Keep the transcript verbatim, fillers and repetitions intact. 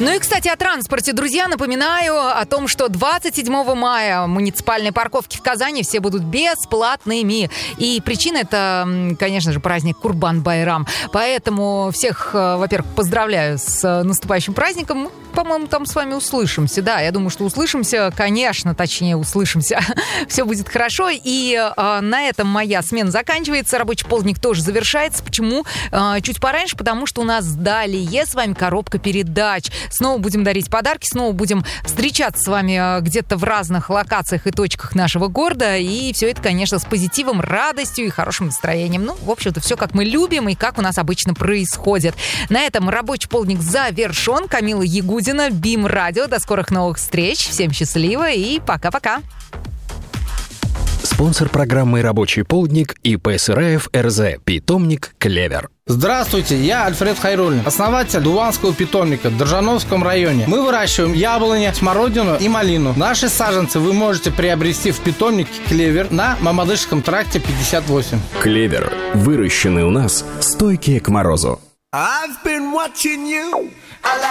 Ну и, кстати, о транспорте. Друзья, напоминаю о том, что двадцать седьмого мая муниципальные парковки в Казани все будут бесплатными. И причина это, конечно же, праздник Курбан-Байрам. Поэтому всех, во-первых, поздравляю с наступающим праздником. По-моему, там с вами услышимся. Да, я думаю, что услышимся, конечно, точнее, услышимся. Все будет хорошо. И э, на этом моя смена заканчивается. Рабочий полдник тоже завершается. Почему? Э, чуть пораньше, потому что у нас далее с вами коробка передач. Снова будем дарить подарки, снова будем встречаться с вами где-то в разных локациях и точках нашего города. И все это, конечно, с позитивом, радостью и хорошим настроением. Ну, в общем-то, все как мы любим и как у нас обычно происходит. На этом рабочий полдник завершен. Камила Ягудина, БИМ Радио. До скорых новых встреч. Всем счастливо и пока-пока. Спонсор программы «Рабочий полдник» ИП Сыраев РЗ. Питомник «Клевер». Здравствуйте, я Альфред Хайруллин, основатель Дуванского питомника в Држановском районе. Мы выращиваем яблони, смородину и малину. Наши саженцы вы можете приобрести в питомнике «Клевер» на Мамадышском тракте пятьдесят восемь. «Клевер». Выращенные у нас, стойкие к морозу. I've been watching you.